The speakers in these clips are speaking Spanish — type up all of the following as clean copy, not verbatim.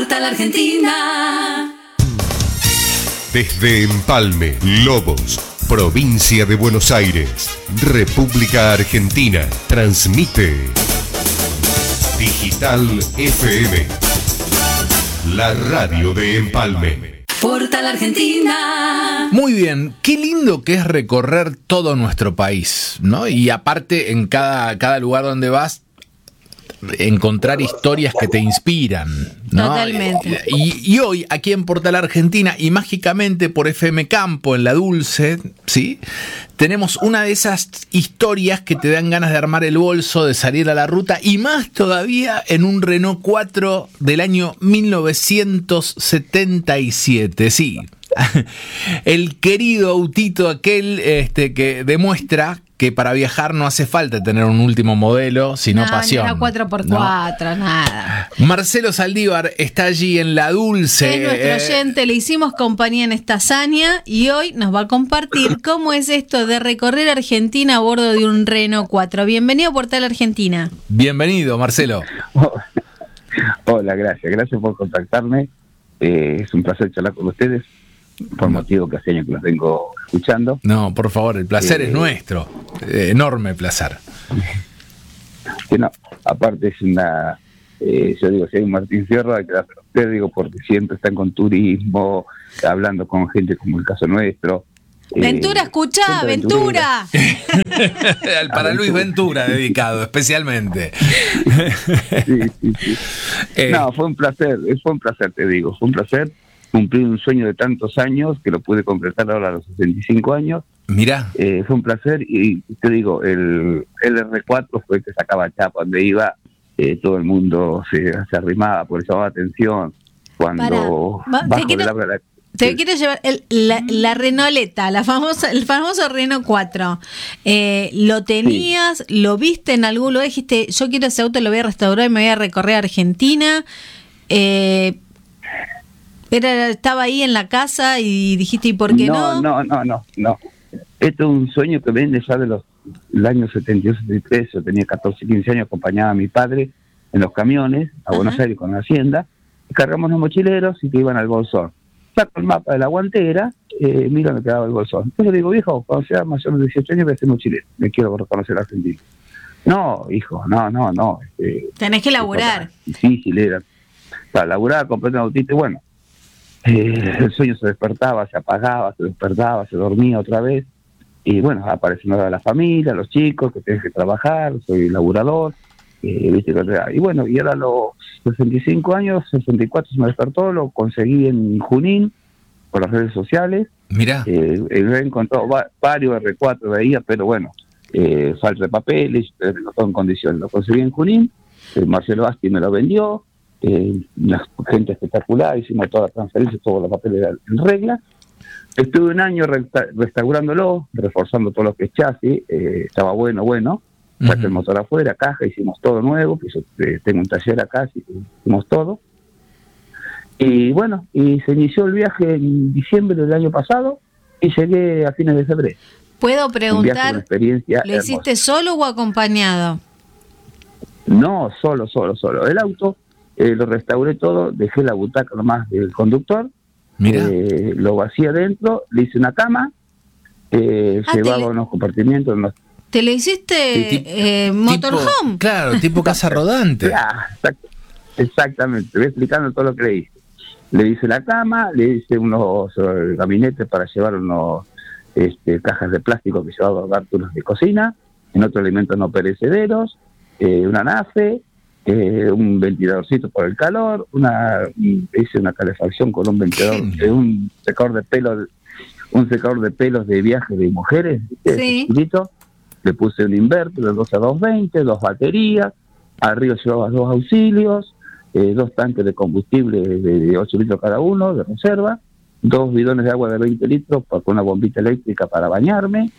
Portal Argentina. Desde Empalme, Lobos, provincia de Buenos Aires, República Argentina, transmite Digital FM, la radio de Empalme. Portal Argentina. Muy bien, qué lindo que es recorrer todo nuestro país, ¿no? Y aparte, en cada lugar donde vas, encontrar historias que te inspiran, ¿no? Totalmente. Y hoy, aquí en Portal Argentina, y mágicamente por FM Campo, en La Dulce, ¿sí? Tenemos una de esas historias que te dan ganas de armar el bolso, de salir a la ruta, y más todavía en un Renault 4 del año 1977, sí. El querido autito aquel que demuestra que para viajar no hace falta tener un último modelo, sino pasión. No, 4x4, nada. Marcelo Saldívar está allí en La Dulce. Es nuestro oyente, le hicimos compañía en esta hazaña y hoy nos va a compartir cómo es esto de recorrer Argentina a bordo de un Renault 4. Bienvenido a Portal Argentina. Bienvenido, Marcelo. Hola, gracias por contactarme. Es un placer charlar con ustedes. Por motivo que hace años que los vengo escuchando. No, por favor, el placer es nuestro. Enorme placer. Que no, aparte es una... yo digo, si hay un Martín Fierro, hay que dárselo a usted, digo, porque siempre están con turismo, hablando con gente como el caso nuestro. Ventura, escuchá, Ventura. Para Luis Ventura dedicado, especialmente. Sí. No, fue un placer, te digo, fue un placer. Cumplí un sueño de tantos años que lo pude concretar ahora a los 65 años. Mirá. Fue un placer y te digo, el R4 fue el que sacaba chapa donde iba, todo el mundo se arrimaba, por eso llamaba atención. Cuando te quiero llevar la Renauleta, el famoso Renault 4. ¿Lo tenías? Sí. ¿Lo viste en algún lugar? Dijiste, yo quiero ese auto, lo voy a restaurar y me voy a recorrer Argentina. Estaba ahí en la casa y dijiste, ¿y por qué no? No. Esto es un sueño que viene ya del año 72, 73. Yo tenía 14, 15 años, acompañaba a mi padre en los camiones a Buenos Aires con la Hacienda. Cargamos los mochileros y que iban al Bolsón. Saco el mapa de la guantera, mira dónde quedaba el Bolsón. Entonces le digo, viejo, cuando sea mayor de 18 años voy a ser mochilero. Me quiero reconocer Argentina. No, hijo, no. Tenés que laburar. Difícil era. Para laburar, comprar un autito, bueno. El sueño se despertaba, se apagaba, se despertaba, se dormía otra vez. Y bueno, apareció la familia, los chicos, que tienen que trabajar, soy laburador. ¿Viste? Y bueno, y ahora a los 65 años, 64 se me despertó, lo conseguí en Junín, por las redes sociales. Mirá. He encontrado varios R4 veía, pero bueno, falta de papeles, no todo en condiciones. Lo conseguí en Junín, Marcelo Basti me lo vendió. Una gente espectacular, hicimos toda la transferencia, todos los papeles en regla. Estuve un año restaurándolo, reforzando todo lo que es chasis, estaba bueno, saqué el motor afuera, caja, hicimos todo nuevo, pues, tengo un taller acá, hicimos todo. Y bueno, y se inició el viaje en diciembre del año pasado y llegué a fines de febrero. ¿Puedo preguntar, ¿lo hiciste solo o acompañado? No, solo. El auto lo restauré todo, dejé la butaca nomás del conductor. Mira. Lo vacié adentro, le hice una cama, llevaba unos compartimientos. ¿Te le hiciste motorhome? Claro, tipo casa rodante. Exactamente, te voy explicando todo lo que le hice. Le hice la cama, le hice unos gabinetes para llevar unos cajas de plástico que llevaba bártulos de cocina, en otros alimentos no perecederos, una nafe, un ventiladorcito por el calor, hice una calefacción con un ventilador, un secador de pelos de viaje de mujeres, sí. Le puse un inverter de 12 a 220, 2 baterías, arriba llevaba 2 auxilios, 2 tanques de combustible de 8 litros cada uno, de reserva, 2 bidones de agua de 20 litros con una bombita eléctrica para bañarme.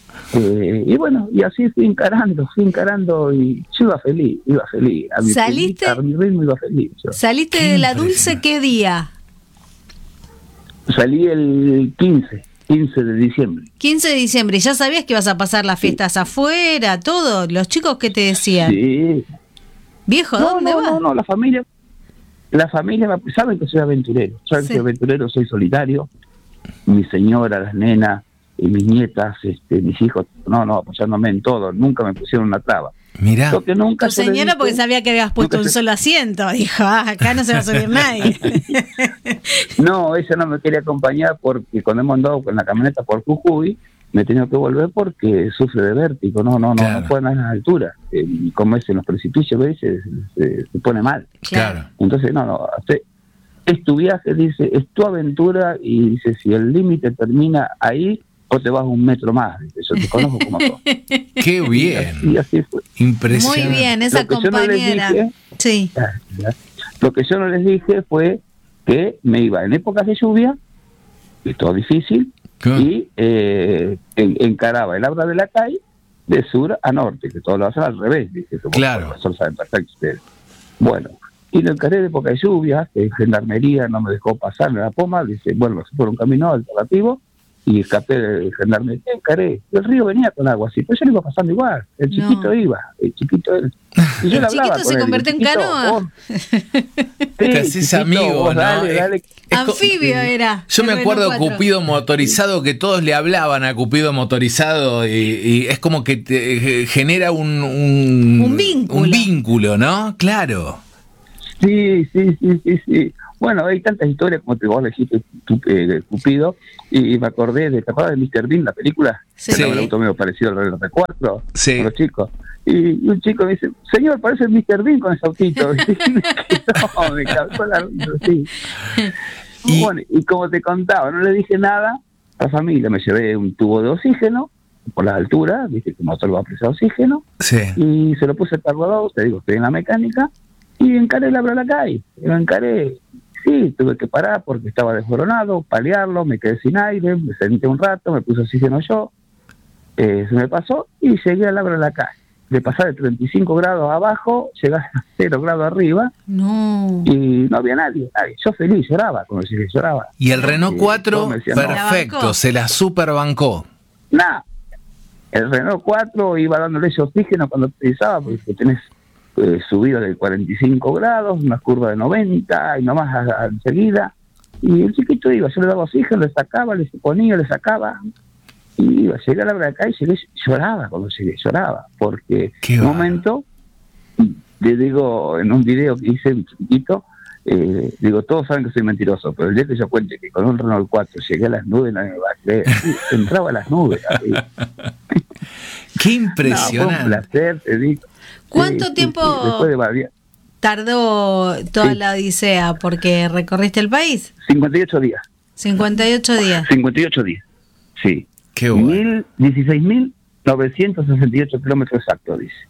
Y bueno, y así fui encarando y yo iba feliz. A mi ritmo iba feliz. ¿Saliste de La Dulce qué día? Salí el 15 de diciembre. 15 de diciembre, ¿ya sabías que ibas a pasar las fiestas afuera, todo? ¿Los chicos qué te decían? Sí. ¿Viejo, dónde vas? No, la familia. la familia, saben que soy aventurero, saben Sí. que soy aventurero, soy solitario. Mi señora, las nenas, y mis nietas, mis hijos, no, apoyándome en todo, nunca me pusieron una traba. Mirá. Lo que nunca Tu yo le señora dije- porque sabía que habías puesto nunca un se- solo asiento. Dijo, acá no se va a subir nadie. No, ella no me quería acompañar porque cuando hemos andado con la camioneta por Jujuy, me he tenido que volver porque sufre de vértigo, no Claro. puede andar en las alturas. Como es en los precipicios, ¿ves? Se pone mal. Claro. Entonces, es tu viaje, dice, es tu aventura, y dice, si el límite termina ahí, vos te vas 1 metro más, dice, yo te conozco como sos. Qué bien. Y así fue. Impresionante. Muy bien, esa Lo que yo no les compañera. dije- Sí. Lo que yo no les dije fue que me iba en épocas de lluvia, y todo difícil, Claro. y encaraba el Abra de la Cay de sur a norte, que todo lo hacen al revés, dice, como Claro. eso lo saben perfecto ustedes. Bueno, y lo encaré de época de lluvia, que Gendarmería no me dejó pasar en la Poma, dice, bueno, se fue un camino alternativo, y escapé de Gendarmería, encaré. El río venía con agua así, pero yo lo iba pasando igual, el chiquito No. iba, el chiquito él. Y yo ¿El le hablaba chiquito con se él, convirtió en chiquito, canoa? vos- Te haces chiquito, amigo, vos ¿no? dale, dale. Es co- Anfibio era. Yo me el acuerdo Renault 4. Cupido motorizado, que todos le hablaban a Cupido motorizado, y es como que te genera un vínculo. Un vínculo, ¿no? Claro. Sí. Bueno, hay tantas historias como vos dijiste, Cupido, y me acordé ¿te acordás de Mr. Bean, la película? Sí. Que era un auto medio parecido al R4, Sí. con los chicos. Y un chico me dice, señor, parece el Mr. Bean con ese autito. No, me causó la risa, sí. Y- Bueno, y como te contaba, no le dije nada a la familia, me llevé un tubo de oxígeno por las alturas, viste que el motor va a presar oxígeno, Sí. y se lo puse al cargador, te digo, estoy en la mecánica, y encaré la Abra la Cay, lo encaré. Sí, tuve que parar porque estaba desboronado, paliarlo, me quedé sin aire, me senté un rato, me puse oxígeno yo, se me pasó y llegué al Abra la Cay. De pasar de 35 grados abajo, llegar a 0 grados arriba No. y no había nadie. Yo feliz, lloraba, cuando llegué, lloraba. Y el Renault Sí, 4, todos me decían, no. perfecto, ¿La bancó? se la superbancó. Nada, el Renault 4 iba dándole ese oxígeno cuando precisaba, porque tenés subida de 45 grados, una curva de 90, y nomás enseguida. Y el chiquito iba, yo le daba oxígeno, le sacaba, le ponía, le sacaba. Y iba, llegué a la Abra y llegué, lloraba cuando llegué, lloraba. Porque Qué en un bárbaro. momento, le digo, en un video que hice, un chiquitito, digo, todos saben que soy mentiroso, pero el día que yo cuente que con un Renault 4 llegué a las nubes, nadie me va a creer. Entraba a las nubes. Así. Qué No, fue un impresionante. placer, te digo. ¿Cuánto Sí, tiempo- sí, después de varias, Tardó toda Sí. la odisea porque recorriste el país. 58 días. 58 días. 58 días. Sí. Qué bueno. 16.968 kilómetros exactos, dice.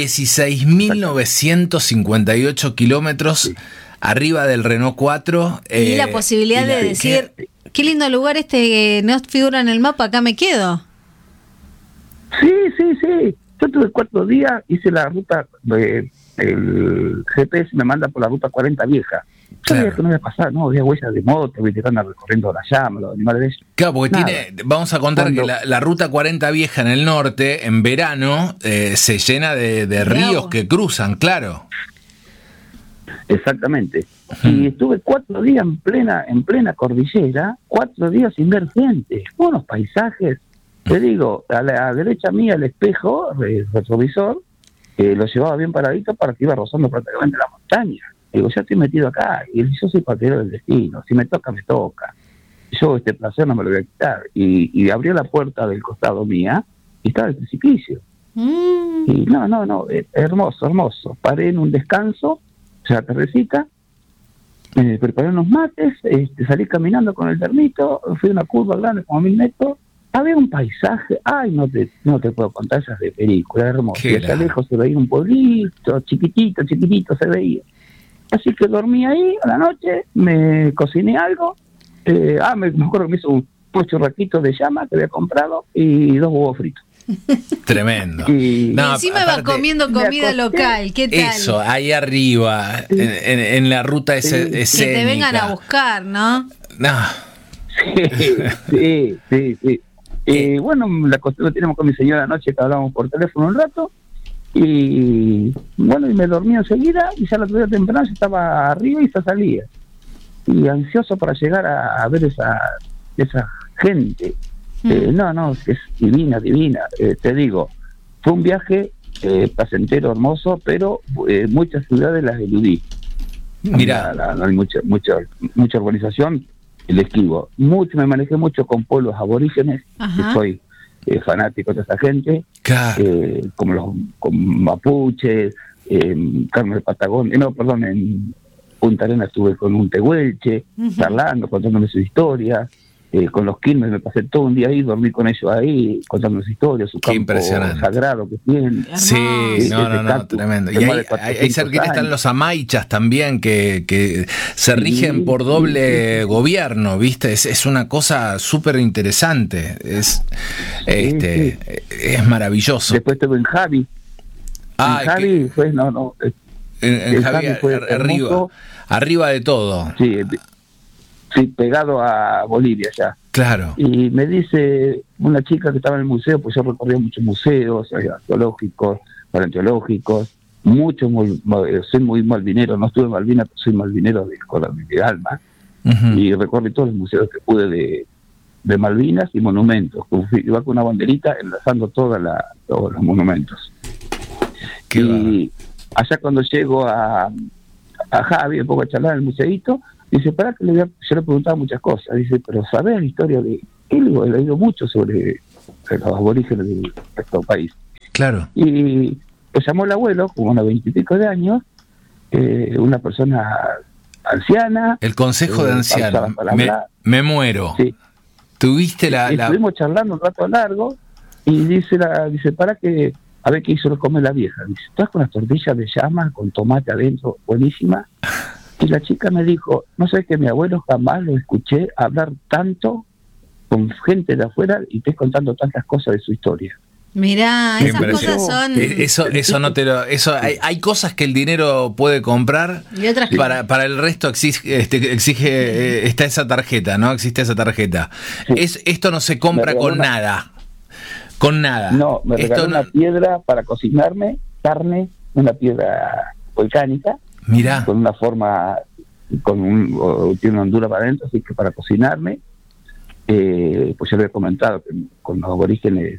16.958 kilómetros arriba del Renault 4. Y la posibilidad y de la- decir, qué lindo lugar no figura en el mapa, acá me quedo. Sí. Yo tuve 4 días, hice la ruta, el GPS me manda por la ruta 40 vieja. Yo Claro. sabía que no iba a pasar, no, había huellas de moto, viste, que andan recorriendo las llamas, los animales de ellos. Claro, porque Nada. vamos a contar Cuando- que la ruta 40 vieja en el norte, en verano, se llena de ríos agua. que cruzan, claro. Exactamente. Y estuve 4 días en plena cordillera, 4 días sin ver gente, unos paisajes. Te digo, a la derecha mía el espejo, el retrovisor, lo llevaba bien paradito para que iba rozando prácticamente la montaña. Digo, ya estoy metido acá, y yo soy patero del destino, si me toca, me toca. Yo este placer no me lo voy a quitar. Y abrió la puerta del costado mía, y estaba el precipicio. Y no, hermoso. Paré en un descanso, o sea, tardecita, preparé unos mates, salí caminando con el termito, fui a una curva grande como 1000 metros, había un paisaje, no te puedo contar, esas de película, hermoso. Qué Y allá lindo. lejos se veía un pueblito, chiquitito se veía. Así que dormí ahí a la noche, me cociné algo, me acuerdo que me hizo un churraquito de llama que había comprado y 2 huevos fritos. Tremendo. Y- Y No, encima va aparte, comiendo me comida acosté. local, ¿qué tal? Eso, ahí arriba, en la ruta Sí. escénica. Que te vengan a buscar, ¿no? No, Sí. Bueno, la costumbre tenemos con mi señora anoche que hablábamos por teléfono un rato, Y bueno, y me dormí enseguida, y ya la otro día temprano yo estaba arriba y ya salía. Y ansioso para llegar a ver esa gente. No, es divina. Te digo, fue un viaje placentero, hermoso, pero muchas ciudades las eludí. Mira, No hay mucha organización, el esquivo. Me manejé mucho con pueblos aborígenes, que soy fanático de esa gente, claro. con mapuches, Carmen de Patagonia, en Punta Arenas estuve con un tehuelche, charlando, contándome sus historias. Con los quilmes me pasé todo un día ahí, dormí con ellos ahí, contando sus historias, su campo sagrado que tienen. Sí, no, tremendo. Y ahí cerquita están los amaichas también, que se rigen por doble gobierno, ¿viste? Es una cosa súper interesante, es maravilloso. Después estuve en Javi. En Javi fue, en Javi arriba de todo. Sí, pegado a Bolivia ya. Claro. Y me dice una chica que estaba en el museo, pues yo recorría muchos museos arqueológicos, paleontológicos, soy muy malvinero, no estuve en Malvinas, pero soy malvinero de alma, y recorrí todos los museos que pude de Malvinas y monumentos. Iba con una banderita enlazando todos los monumentos. Y allá cuando llego a Javi, un poco a charlar en el museíto, dice, yo le preguntaba muchas cosas. Dice, pero ¿sabés la historia de...? He leído mucho sobre los aborígenes de nuestro país. Claro. Y pues llamó el abuelo, como unos 20 y pico de años, una persona anciana. El consejo de ancianos. Me muero. Sí. Tuviste Estuvimos charlando un rato largo y dice, a ver qué hizo lo comer la vieja. Dice, ¿estás con las tortillas de llama con tomate adentro? Buenísima. Y la chica me dijo, no sé, que mi abuelo jamás lo escuché hablar tanto con gente de afuera y te contando tantas cosas de su historia. Mirá, esas cosas son... Eso no te lo... Hay cosas que el dinero puede comprar y otras que... para el resto exige está esa tarjeta, ¿no? Existe esa tarjeta. Sí. Esto no se compra con nada. Con nada. No, me regaló una piedra para cocinarme, carne, una piedra volcánica. Mirá. Con una forma, tiene una hondura para adentro, así que para cocinarme, pues yo le he comentado que con los aborígenes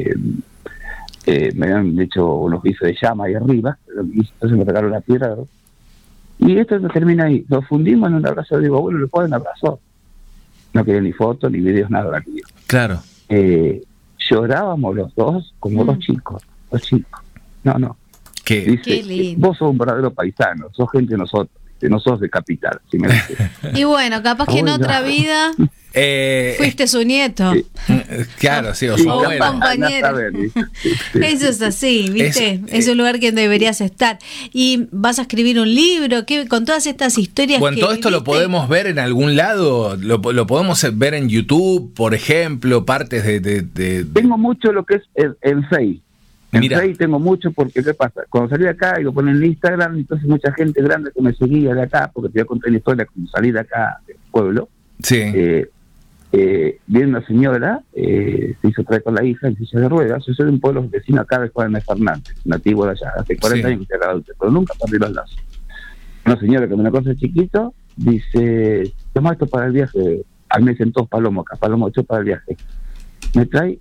me han hecho unos bifes de llama ahí arriba, entonces me regaló la piedra, ¿no? Y esto no termina ahí, nos fundimos en un abrazo, digo, bueno, le puedo un abrazo. No quería ni fotos, ni videos, nada. Claro. Llorábamos los dos como dos chicos. No. Qué lindo. Vos sos un verdadero paisano, sos gente de nosotros, no sos de capital. Si me y bueno, capaz que en otra vida fuiste su nieto. Claro, sí, o su abuelo. Compañero. Eso es así, ¿viste? Es un lugar que deberías estar. Y vas a escribir un libro, con todas estas historias. Bueno, todo esto lo podemos ver en algún lado, lo podemos ver en YouTube, por ejemplo, partes de... Tengo mucho lo que es el Face. En Face tengo mucho porque, ¿qué pasa? Cuando salí de acá y lo ponen en Instagram, entonces mucha gente grande que me seguía de acá, porque te voy a contar la historia como salí de acá del pueblo. Sí. Viene una señora, se hizo traer con la hija en silla de ruedas. Yo soy de un pueblo vecino acá de Juan de Fernández, nativo de allá, hace 40 años que se ha pero nunca perdí los lazos. Una señora que me conoce chiquito, dice, toma esto para el viaje. A mí me dicen todos Palomo acá, Palomo, esto para el viaje. Me trae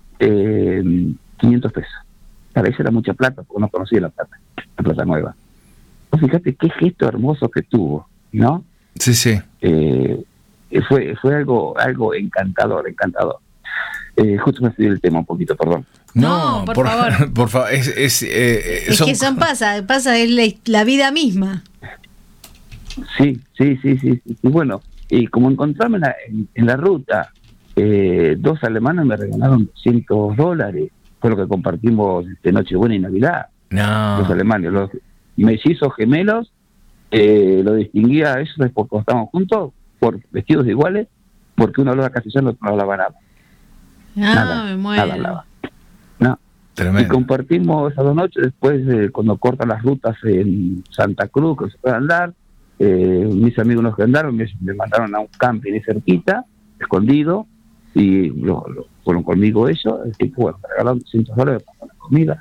500 pesos. Para ella era mucha plata, porque no conocía la plata nueva. Pues fíjate qué gesto hermoso que tuvo, ¿no? Sí. Fue algo encantador. Justo me fui del tema un poquito, perdón. No, por favor. Por favor, es que pasa, es la vida misma. Sí. Y bueno, y como encontrarme en la ruta, 2 alemanes me regalaron $200. Fue lo que compartimos Nochebuena y Navidad. No. Los alemanes, los mellizos gemelos, lo distinguía a ellos porque estaban juntos, por vestidos iguales, porque uno hablaba castellano y otro hablaba nada. Me muero. Nada. No. Tremendo. Y compartimos esas 2 noches, después cuando cortan las rutas en Santa Cruz, que se puede andar, mis amigos nos quedaron, me mandaron a un camping ahí cerquita, escondido, y fueron conmigo ellos, el tipo, bueno, me regalaron $200 para la comida,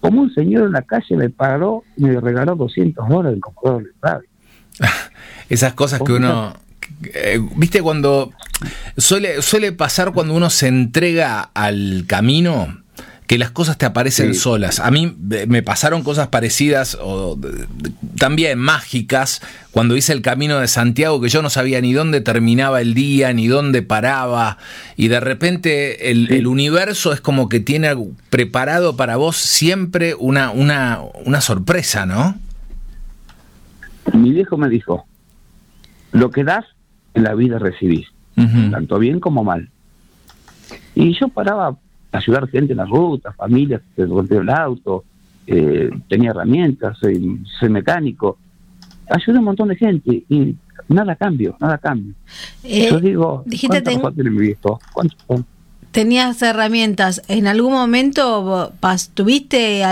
como un señor en la calle me paró y me regaló $200 en computador de radio. Esas cosas que uno... ¿Viste cuando... Suele pasar cuando uno se entrega al camino, que las cosas te aparecen solas. A mí me pasaron cosas parecidas, también mágicas, cuando hice el Camino de Santiago, que yo no sabía ni dónde terminaba el día, ni dónde paraba, y de repente el universo es como que tiene preparado para vos siempre una sorpresa, ¿no? Mi viejo me dijo, lo que das en la vida recibís, tanto bien como mal. Y yo paraba a ayudar gente en la ruta, familias que golpeó el auto, tenía herramientas, soy mecánico, ayudé a un montón de gente y nada cambio. Yo digo, dijiste ¿cuántas tiene mi viejo? ¿Cuántos son? Tenías herramientas. ¿En algún momento tuviste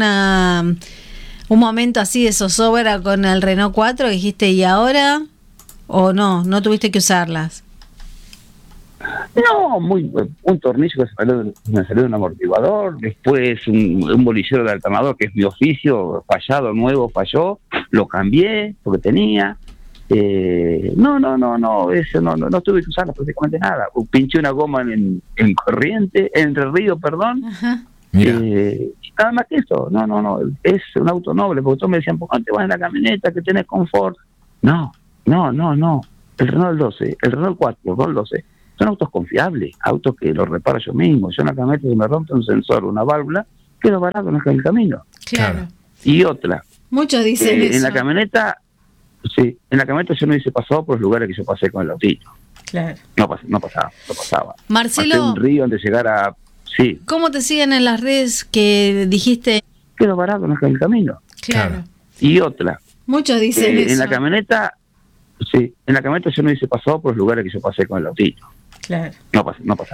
un momento así de zozobra con el Renault 4 que dijiste, ¿y ahora? ¿O no tuviste que usarlas? No, un tornillo que me salió de un amortiguador, después un bolillero de alternador, que es mi oficio, nuevo falló, lo cambié porque tenía. Eso no tuve que usarla prácticamente nada. Pinché una goma en Río, perdón. Ajá. Nada más que eso, no, es un auto noble, porque todos me decían, ¿por qué no te vas en la camioneta que tenés confort? No, el Renault 12, el Renault 4, el Renault 12, son autos confiables, autos que los reparo yo mismo. Yo en la camioneta, si me rompe un sensor, una válvula, quedo varado en el camino. Claro. Y otra, Muchos dicen eso. en la camioneta yo no hice pasado por los lugares que yo pasé con el autito. Claro. No pasaba. Marcelo, Pasé un río antes de llegar a... Sí, ¿cómo te siguen en las redes que dijiste? quedo varado en el camino. Claro. Y otra, Muchos dicen eso. en la camioneta yo no hice pasado por los lugares que yo pasé con el autito. Claro. No pasaba.